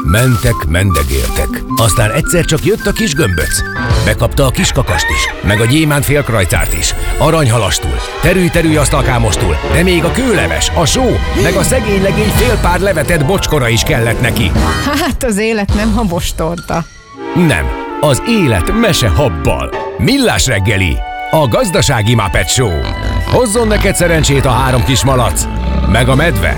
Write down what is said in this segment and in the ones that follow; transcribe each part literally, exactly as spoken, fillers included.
Mentek, mendegéltek. Aztán egyszer csak jött a kis gömböc. Bekapta a kis kakast is, meg a gyémánt félkrajcárt is, aranyhalastul, terű-terű asztalkámostul, de még a kőleves, a só, meg a szegény legény fél pár levetett bocskora is kellett neki. Hát az élet nem habostorta. Nem, az élet mese habbal. Millás reggeli, a gazdasági Muppet Show. Hozzon neked szerencsét a három kis malac, meg a medve.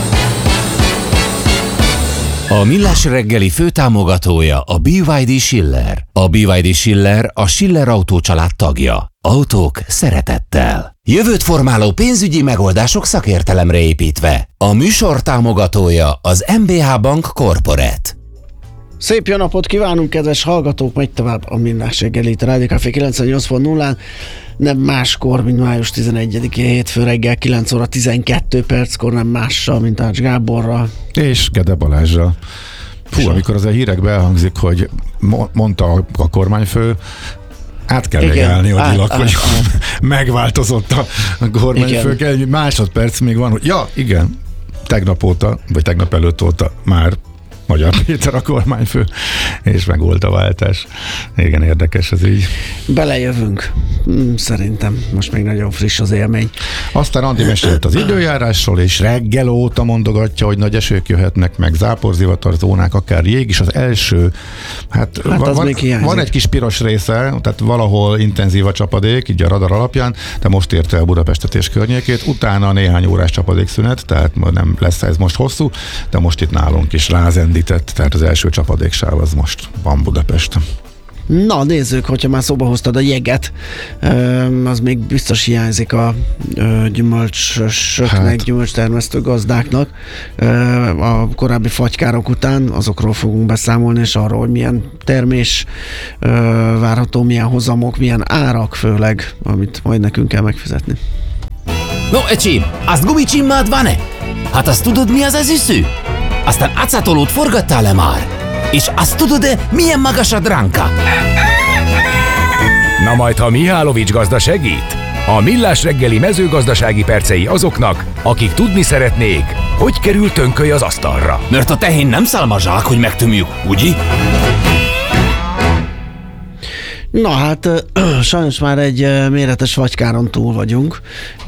A Millás reggeli főtámogatója a bé vé dé Schiller. A bé vé dé Schiller a Schiller Autó család tagja. Autók szeretettel. Jövőt formáló pénzügyi megoldások szakértelemre építve. A műsor támogatója az em bé há Bank Corporate. Szép jó napot kívánunk, kedves hallgatók! Megy tovább a Millás reggeli itt a Rádió Café kilencvennyolc pont nullán. Nem máskor, mint május tizenegyedikén, hétfő reggel kilenc óra tizenkettő perckor, nem mással, mint Ács Gáborral. És Gede Balázsral. Fú, Sa. amikor az a hírekbe elhangzik, hogy mondta a kormányfő, át kell Igen, állni agyilag, át, hogy át, át. megváltozott a kormányfő. Egy másodperc még van, hogy ja, igen, tegnap óta, vagy tegnap előtt óta már Magyar Péter a kormányfő, és meg volt a váltás. Igen, érdekes ez így. Belejövünk. Szerintem most még nagyon friss az élmény. Aztán Andi mesélt az időjárásról, és reggel óta mondogatja, hogy nagy esők jöhetnek, meg záporzivatar zónák, akár jég is az első. Hát, hát van, van, van egy kis piros része, tehát valahol intenzív a csapadék, így a radar alapján, de most érte el Budapestet és környékét, utána néhány órás csapadékszünet, tehát nem lesz ez most hosszú, de most itt nálunk is rázendített, tehát az első csapadéksáv az most van Budapesten. Na, nézzük, hogyha már szóba hoztad a jeget, az még biztos hiányzik a gyümölcsösöknek, hát. gyümölcstermesztő gazdáknak. A korábbi fagykárok után azokról fogunk beszámolni, és arról, hogy milyen termés várható, milyen hozamok, milyen árak főleg, amit majd nekünk kell megfizetni. No, ecsim, azt gumicsimmád van-e? Hát azt tudod, mi az az üsző? Aztán acatolót forgattál-e már? És azt tudod-e, milyen magas a dránka? Na majd, ha Mihálovics gazda segít? A Millás reggeli mezőgazdasági percei azoknak, akik tudni szeretnék, hogy kerül tönköly az asztalra. Mert a tehén nem szálmazsák, hogy megtömjük, ugye? Na hát sajnos már egy méretes fagykáron túl vagyunk.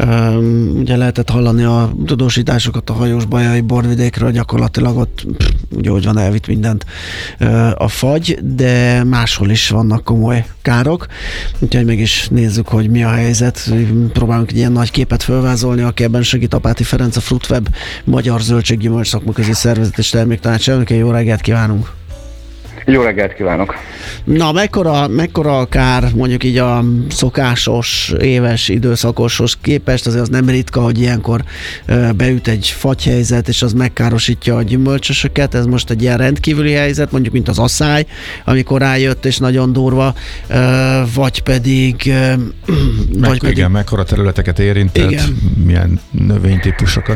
Ugye lehetett hallani a tudósításokat a hajós bajai borvidékről, gyakorlatilag ott ugye, hogy van, elvitt mindent a fagy, de máshol is vannak komoly károk. Úgyhogy meg is nézzük, hogy mi a helyzet. Próbálunk egy ilyen nagy képet felvázolni, aki ebben segít Apáti Ferenc, a Fruitweb Magyar Zöldséggyümölcs Szakmaközi Szervezet és Terméktanács elnöke. Jó reggelt kívánunk! Jó reggelt kívánok! Na, mekkora, mekkora a kár mondjuk így a szokásos, éves időszakoshoz képest? Azért az nem ritka, hogy ilyenkor beüt egy fagyhelyzet, és az megkárosítja a gyümölcsösöket. Ez most egy ilyen rendkívüli helyzet, mondjuk mint az asszály, amikor rájött, és nagyon durva, vagy pedig... Meg, vagy pedig igen, mekkora területeket érintett, igen. Milyen növénytípusokat?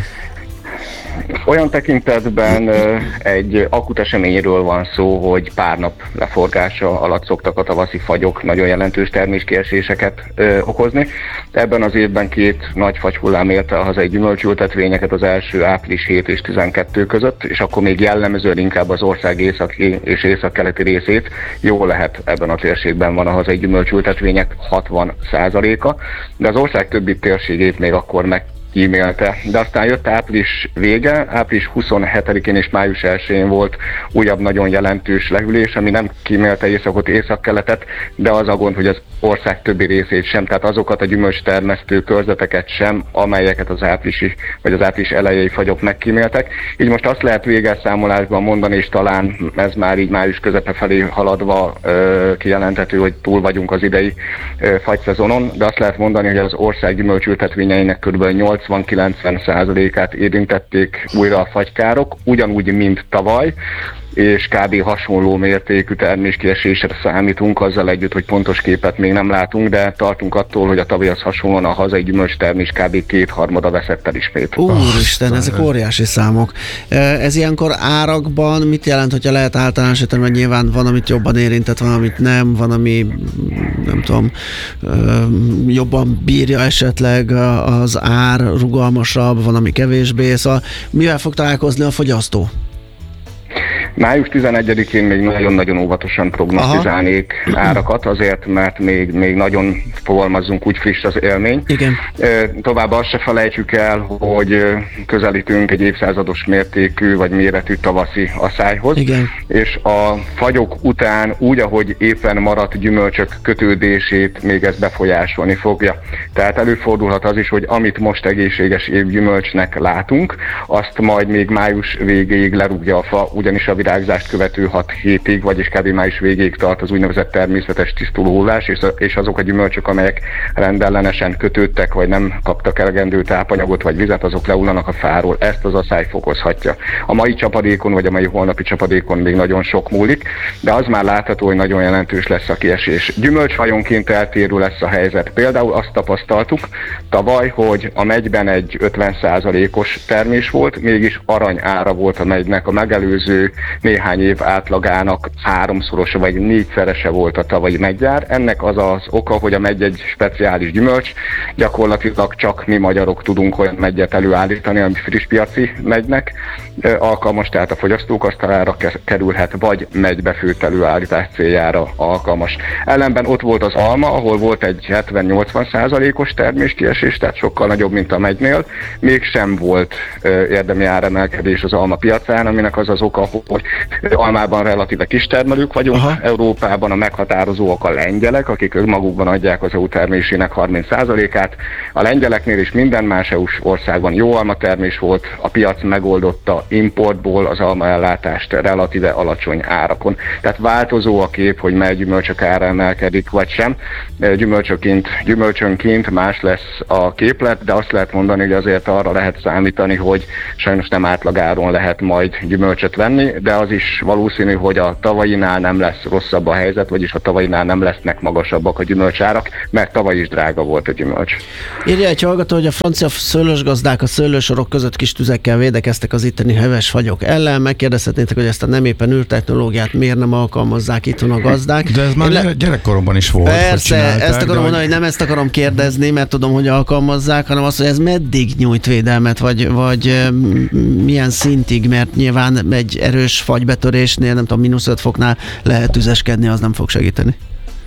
Olyan tekintetben egy akut eseményről van szó, hogy pár nap leforgása alatt szoktak a tavaszi fagyok nagyon jelentős terméskieséseket ö, okozni. Ebben az évben két nagy fagyhullám érte a hazai gyümölcsültetvényeket, az első április hét és tizenkettő között, és akkor még jellemzően inkább az ország északi és északkeleti részét, jól lehet ebben a térségben van a hazai gyümölcsültetvények hatvan százaléka, de az ország többi térségét még akkor meg kímélte. De aztán jött április vége, április huszonhetedikén és május elsején volt újabb nagyon jelentős lehűlés, ami nem kímélte északot, észak-keletet, de az a gond, hogy az ország többi részét sem, tehát azokat a gyümölcstermesztő körzeteket sem, amelyeket az áprilisi vagy az április elejei fagyok megkíméltek. Így most azt lehet végelszámolásban mondani, és talán ez már így május közepe felé haladva ö, kijelenthető, hogy túl vagyunk az idei ö, fagyszezonon, de azt lehet mondani, hogy az ország gyümölcsültetvényeinek kb. nyolcvan-kilencven százalékát érintették újra a fagykárok, ugyanúgy, mint tavaly, és kb. Hasonló mértékű terméskiesésre számítunk, azzal együtt, hogy pontos képet még nem látunk, de tartunk attól, hogy a tavalyhoz hasonlóan a hazai gyümölcstermés kb. kétharmada veszett el ismét. Úristen, oh, ezek óriási számok. Ez ilyenkor árakban mit jelent, hogyha lehet általánosítani, mert nyilván van, amit jobban érintett, van, amit nem, van, ami nem tudom, jobban bírja esetleg az ár, rugalmasabb, van, ami kevésbé, szóval mivel fog találkozni a fogyasztó? május tizenegyedikén még nagyon-nagyon óvatosan prognosztizálnék árakat, azért, mert még, még nagyon fogalmazzunk, úgy friss az élmény. Igen. Továbbá azt se felejtsük el, hogy közelítünk egy évszázados mértékű vagy méretű tavaszi aszályhoz. Igen. És a fagyok után úgy, ahogy éppen maradt gyümölcsök kötődését még ez befolyásolni fogja. Tehát előfordulhat az is, hogy amit most egészséges évgyümölcsnek látunk, azt majd még május végéig lerúgja a fa, ugyanis a virágzást követő hat hétig, vagyis kb. Május végéig tart az úgynevezett természetes tisztulóhullás, és azok a gyümölcsök, amelyek rendellenesen kötődtek, vagy nem kaptak elegendő tápanyagot vagy vizet, azok lehullanak a fáról. Ezt az aszály fokozhatja. A mai csapadékon, vagy a mai holnapi csapadékon még nagyon sok múlik, de az már látható, hogy nagyon jelentős lesz a kiesés. Gyümölcsfajonként eltérő lesz a helyzet. Például azt tapasztaltuk tavaly, hogy a megyben egy ötven százalékos termés volt, mégis arany ára volt a megynek, a megelőző néhány év átlagának háromszorosa vagy négyszerese volt a tavalyi megyár. Ennek az az oka, hogy a megy egy speciális gyümölcs, gyakorlatilag csak mi magyarok tudunk olyan megyet előállítani, ami friss piaci megynek alkalmas, tehát a fogyasztók asztalára kerülhet, vagy megybefőtt előállítás céljára alkalmas. Ellenben ott volt az alma, ahol volt egy hetven-nyolcvan százalékos terméskiesés, tehát sokkal nagyobb, mint a megynél. Mégsem volt érdemi áremelkedés az alma piacán, aminek az az oka, hogy almában relatíve kis termelők vagyunk. Aha. Európában a meghatározóak a lengyelek, akik magukban adják az é u termésének harminc százalékát. A lengyeleknél is minden más é u-s országban jó almatermés volt, a piac megoldotta importból az almaellátást relatíve alacsony árakon. Tehát változó a kép, hogy mely gyümölcsök ára emelkedik, vagy sem. Gyümölcsöként, gyümölcsönként más lesz a képlet, de azt lehet mondani, hogy azért arra lehet számítani, hogy sajnos nem átlagáron lehet majd gyümölcsöt venni, de az is valószínű, hogy a tavalyinál nem lesz rosszabb a helyzet, vagyis a tavalyinál nem lesznek magasabbak a gyümölcsárak, mert tavaly is drága volt a gyümölcs. Írja egy hallgató, hogy a francia szőlősgazdák a szőlősorok között kis tüzekkel védekeztek az itteni heves fagyok ellen. Megkérdezhetnétek, hogy ezt a nem éppen űrtechnológiát miért nem alkalmazzák itthon a gazdák. De ez már le... gyerekkoromban is volt. Persze, ezt akarom mondani, hogy nem ezt akarom kérdezni, mert tudom, hogy alkalmazzák, hanem azt, hogy ez meddig nyújt védelmet, vagy, vagy milyen szintig, mert nyilván egy erős fagybetörésnél, nem tudom, mínusz öt foknál lehet tüzeskedni, az nem fog segíteni.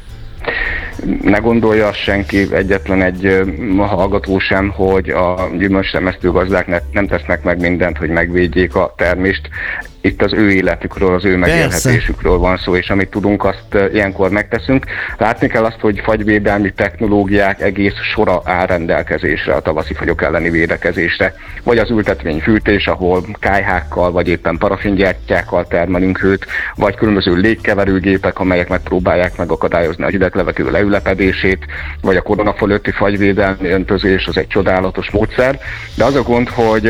Ne gondolja senki, egyetlen egy hallgató sem, hogy a gyümölcstermesztő gazdák nem tesznek meg mindent, hogy megvédjék a termést. Itt az ő életükről, az ő megélhetésükről van szó, és amit tudunk, azt ilyenkor megteszünk. Látni kell azt, hogy fagyvédelmi technológiák egész sora áll rendelkezésre a tavaszi fagyok elleni védekezésre, vagy az ültetvényfűtés, ahol kályhákkal, vagy éppen parafingyártyákkal termelünk hőt, vagy különböző légkeverőgépek, amelyek megpróbálják megakadályozni a hideglevegő leülepedését, vagy a korona fölötti fagyvédelmi öntözés, az egy csodálatos módszer. De az a gond, hogy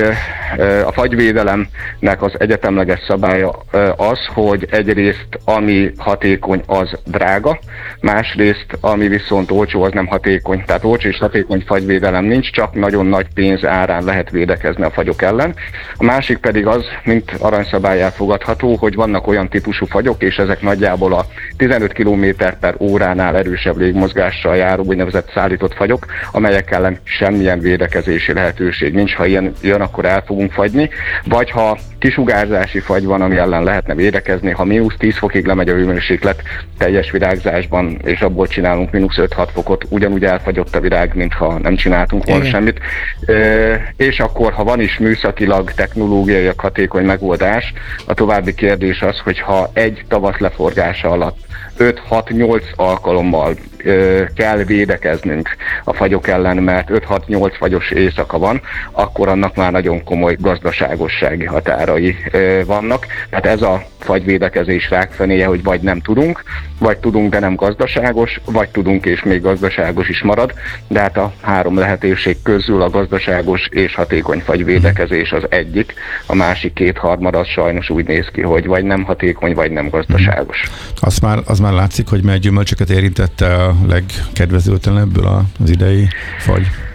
a fagyvédelemnek az egyetemleges szabálya az, hogy egyrészt ami hatékony, az drága, másrészt ami viszont olcsó, az nem hatékony. Tehát olcsó és hatékony fagyvédelem nincs, csak nagyon nagy pénz árán lehet védekezni a fagyok ellen. A másik pedig az, mint aranyszabály elfogadható, hogy vannak olyan típusú fagyok, és ezek nagyjából a tizenöt kilométer per óránál erősebb légmozgással járó úgynevezett szállított fagyok, amelyek ellen semmilyen védekezési lehetőség nincs. Ha ilyen jön, akkor el fogunk fagyni, vagy ha kisugárzási fagy van, ami ellen lehetne védekezni, ha mínusz tíz fokig lemegy a hőmérséklet teljes virágzásban, és abból csinálunk mínusz öt-hat fokot, ugyanúgy elfagyott a virág, mintha nem csináltunk volna Igen. semmit. E, és akkor, ha van is műszakilag technológiai hatékony megoldás, a további kérdés az, hogy ha egy tavasz leforgása alatt öt-hat-nyolc alkalommal ö, kell védekeznünk a fagyok ellen, mert öt-hat-nyolc fagyos éjszaka van, akkor annak már nagyon komoly gazdaságossági határai ö, vannak. Tehát ez a fagyvédekezés rákfenéje, hogy vagy nem tudunk, vagy tudunk, de nem gazdaságos, vagy tudunk, és még gazdaságos is marad, de hát a három lehetőség közül a gazdaságos és hatékony fagyvédekezés az egyik, a másik két harmad az sajnos úgy néz ki, hogy vagy nem hatékony, vagy nem gazdaságos. Az már, az már látszik, hogy mely gyümölcsöket érintette a legkedvezőtlenebből az idei fagy?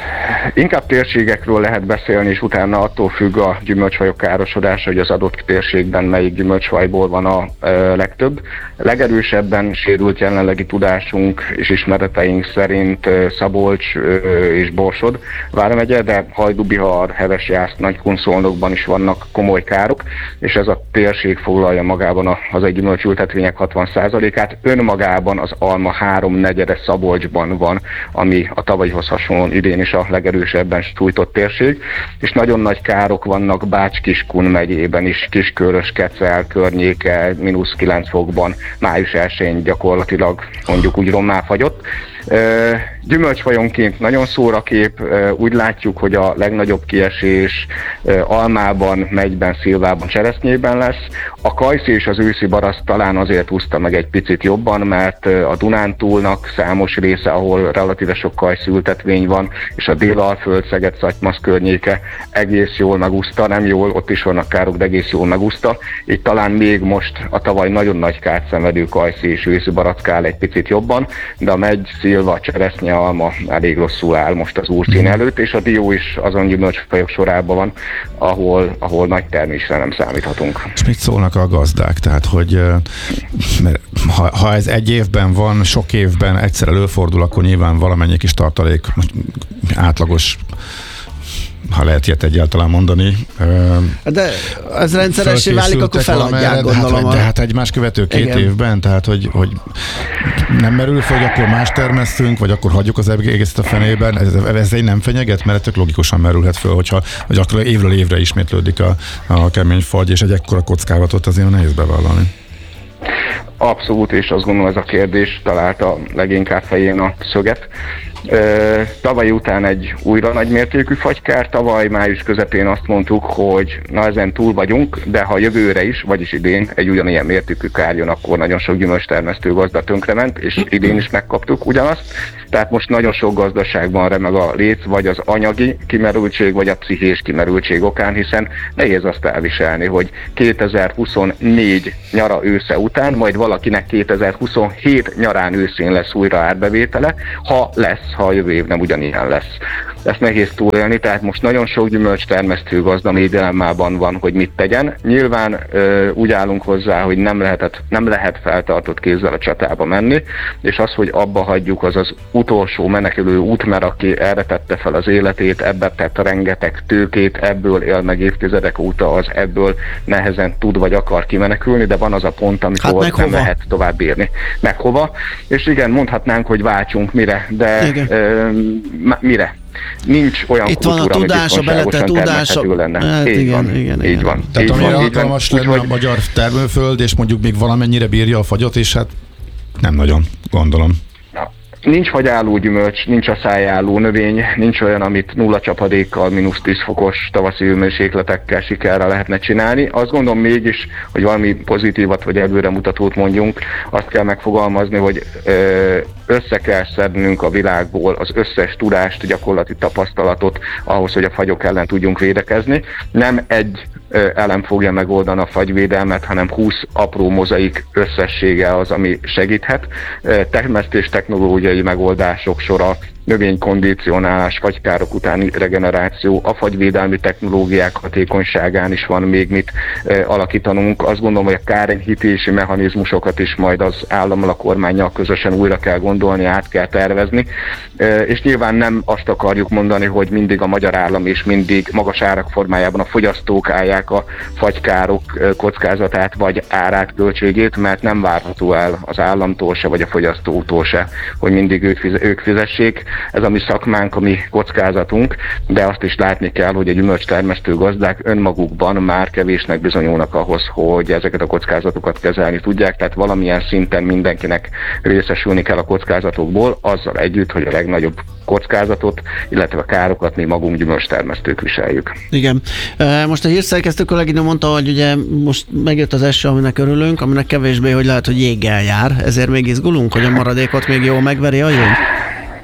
Inkább térségekről lehet beszélni, és utána attól függ a gyümölcsfajok károsodása, hogy az adott térségben melyik gyümölcsfajból van a e, legtöbb. Legerősebben sérült jelenlegi tudásunk és ismereteink szerint e, Szabolcs e, és Borsod vármegye, de Hajdú-Bihar, Hevesjász, Nagykun-Szolnokban is vannak komoly károk, és ez a térség foglalja magában a hazai gyümölcsültetvények hatvan százalékát. Önmagában az alma háromnegyede Szabolcsban van, ami a tavalyihoz hasonlóan idén is a legerősebben sújtott térség, és nagyon nagy károk vannak Bács-Kiskun megyében is, Kiskörös, Kecel környéke, mínusz kilenc fokban, május elsején gyakorlatilag mondjuk úgy rommá fagyott. Gyümölcsfajonként nagyon szór a kép, úgy látjuk, hogy a legnagyobb kiesés almában, megyben, szilvában, cseresznyében lesz. A kajszi és az őszi barack talán azért úszta meg egy picit jobban, mert a Dunántúlnak számos része, ahol relatíve sok kajszi ültetvény van, és a Délalföld, Szeged, Szatymasz környéke egész jól megúszta, nem jól, ott is vannak károk, de egész jól megúszta. Így talán még most a tavaly nagyon nagy kárt szenvedő kajszi és őszi barack áll egy picit jobban, de a megy, szilva, cseresznye, alma elég rosszul áll most az úrszín előtt, és a dió is azon gyümölcsfajok sorában van, ahol, ahol nagy termésre nem számíthatunk. És mit szólnak a gazdák? Tehát, hogy mert ha, ha ez egy évben van, sok évben egyszer előfordul, akkor nyilván valamennyi kis tartalék, átlagos, ha lehet ilyet egyáltalán mondani. De ez rendszeressé válik, akkor feladják, gondolom. Hát, de hát egymás követő két Igen. évben, tehát hogy, hogy nem merül fel, hogy akkor más termesztünk, vagy akkor hagyjuk az egészet a fenében. Ez, ez egy nem fenyeget, mert tök logikusan merülhet föl, hogyha hogy akkor évről évre ismétlődik a, a kemény fagy, és egy ekkora kockázatot azért nehéz bevállalni. Abszolút, és azt gondolom ez a kérdés találta leginkább fején a szöget. Tavaly után egy újra nagymértékű fagykár, tavaly május közepén azt mondtuk, hogy na ezen túl vagyunk, de ha jövőre is, vagyis idén egy ugyanilyen mértékű kár jön, akkor nagyon sok gyümölcstermesztő gazda tönkrement, és idén is megkaptuk ugyanazt. Tehát most nagyon sok gazdaságban remeg a léc, vagy az anyagi kimerültség, vagy a pszichés kimerültség okán, hiszen nehéz azt elviselni, hogy kétezer-huszonnégy nyara ősze után, majd valakinek kétezer-huszonhét nyarán őszén lesz újra árbevétele, ha lesz, ha a jövő év nem ugyanilyen lesz. Ezt nehéz túlélni, tehát most nagyon sok gyümölcstermesztő gazda mély dilemmában van, hogy mit tegyen. Nyilván ö, úgy állunk hozzá, hogy nem, lehetett, nem lehet feltartott kézzel a csatába menni, és az, hogy abba hagyjuk, az az utolsó menekülő út, mert aki erre tette fel az életét, ebbe tett rengeteg tőkét, ebből él meg évtizedek óta, az ebből nehezen tud vagy akar kimenekülni, de van az a pont, amikor hát nem hova? lehet tovább bírni. Meg hova? És igen, mondhatnánk, hogy váltsunk mire, de ö, mire? Nincs olyan itt kultúra, van a tudás, a beletett tudás, lenne. Hát így igen, van, igen, így igen. van. Tehát így amire van, alkalmas lenne a magyar termőföld, és mondjuk még valamennyire bírja a fagyot, és hát nem nagyon, gondolom. Nincs fagyálló gyümölcs, nincs a szájálló növény, nincs olyan, amit nulla csapadékkal, mínusz tíz fokos tavaszi hőmérsékletekkel sikerre lehetne csinálni. Azt gondolom mégis, hogy valami pozitívat vagy előremutatót mondjunk, azt kell megfogalmazni, hogy össze kell szednünk a világból az összes tudást, gyakorlati tapasztalatot ahhoz, hogy a fagyok ellen tudjunk védekezni. Nem egy elem fogja megoldani a fagyvédelmet, hanem húsz apró mozaik összessége az, ami segíthet. Termesztés technológiai megoldások sora, növénykondicionálás, fagykárok utáni regeneráció, a fagyvédelmi technológiák hatékonyságán is van még mit e, alakítanunk. Azt gondolom, hogy a kárenyhítési mechanizmusokat is majd az állammal, a kormánnyal közösen újra kell gondolni, át kell tervezni, e, és nyilván nem azt akarjuk mondani, hogy mindig a magyar állam és mindig magas árak formájában a fogyasztók állják a fagykárok kockázatát vagy árát, költségét, mert nem várható el az államtól se, vagy a fogyasztótól se, hogy mindig ők, fize- ők fizessék. Ez a mi szakmánk, a mi kockázatunk, de azt is látni kell, hogy a gyümölcstermesztő gazdák önmagukban már kevésnek bizonyulnak ahhoz, hogy ezeket a kockázatokat kezelni tudják, tehát valamilyen szinten mindenkinek részesülni kell a kockázatokból, azzal együtt, hogy a legnagyobb kockázatot, illetve a károkat mi magunk gyümölcstermesztők viseljük. Igen. Most a hírszerkesztő kolléginő mondta, hogy ugye most megjött az eső, aminek örülünk, aminek kevésbé, hogy lehet, hogy jéggel jár, ezért még izgulunk, hogy a maradékot még jól megveri a jég?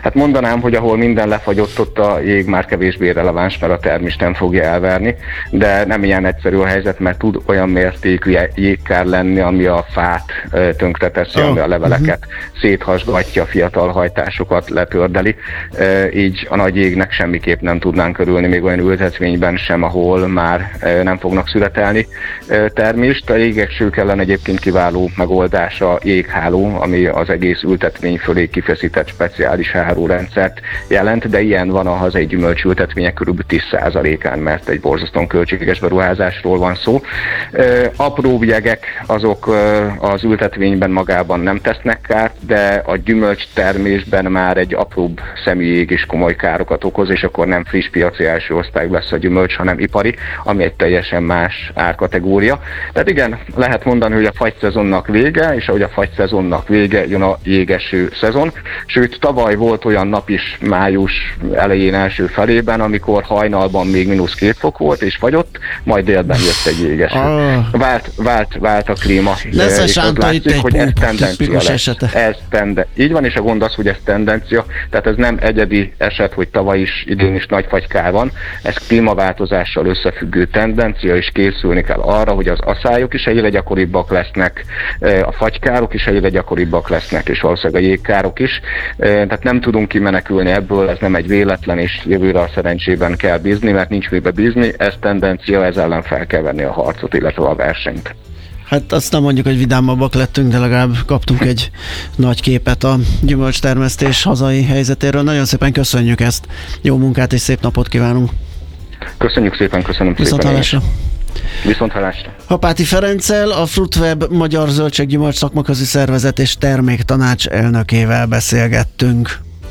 Hát mondanám, hogy ahol minden lefagyott, ott a jég már kevésbé releváns, mert a termést nem fogja elverni, de nem ilyen egyszerű a helyzet, mert tud olyan mértékű jégkár lenni, ami a fát tönkreteszi, oh. ami a leveleket uh-huh. széthasgatja, fiatal hajtásokat letördeli. Így a nagy jégnek semmiképp nem tudnánk örülni, még olyan ültetvényben sem, ahol már nem fognak születelni termést. A jégesők ellen egyébként kiváló megoldás a jégháló, ami az egész ültetvény fölé kifeszített speciális hálórendszert jelent, de ilyen van a hazai gyümölcsültetvények kb. tíz százalékán, mert egy borzasztóan költséges beruházásról van szó. Apró jegek azok az ültetvényben magában nem tesznek kárt, de a gyümölcs termésben már egy apróbb személyig is komoly károkat okoz, és akkor nem friss piaci első osztály lesz a gyümölcs, hanem ipari, ami egy teljesen más árkategória. Tehát igen, lehet mondani, hogy a fagyszezonnak vége, és ahogy a fagyszezonnak vége, jön a jégeső szezon. Sőt, tavaly volt olyan nap is május elején első felében, amikor hajnalban még mínusz két fok volt, és fagyott, majd délben jött egy jégeső. Ah. Vált, vált, vált a klíma. Lesz a Sánta itt egy hogy ez tendencia lesz. Esete. Ez tende- Így van, és a gond az, hogy ez tendencia, tehát ez nem egyedi eset, hogy tavaly is, idén is nagy fagykár van, ez klímaváltozással összefüggő tendencia, és készülni kell arra, hogy az aszályok is egyre gyakoribbak lesznek, a fagykárok is egyre gyakoribbak lesznek, és valószínűleg a jégkárok is. Tehát nem tudunk kimenekülni ebből, ez nem egy véletlen, és jövőre a szerencsében kell bízni, mert nincs mibe bízni, ez tendencia, ez ellen fel kell venni a harcot, illetve a versenyt. Hát azt nem mondjuk, hogy vidámabbak lettünk, de legalább kaptunk egy nagy képet a gyümölcstermesztés hazai helyzetéről. Nagyon szépen köszönjük ezt, jó munkát és szép napot kívánunk! Köszönjük szépen, köszönöm Viszont szépen! Hallásra. Viszont hallásra! Hapáti Ferenccel, a Fruitweb Magyar Zöldséggyümölcs Szakmaközi Szervezet és Terméktanács elnökével beszélgettünk.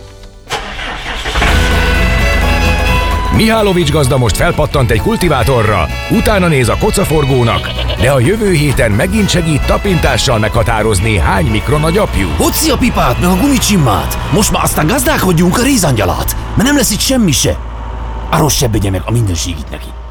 Mihálovics gazda most felpattant egy kultivátorra, utána néz a kocaforgónak, de a jövő héten megint segít tapintással meghatározni, hány mikron a gyapjú. Hoci a pipát, meg a gumicsimmát! Most már aztán gazdálkodjunk a rézangyalát, mert nem lesz itt semmi se. Arról sebbegye meg a mindenségit neki.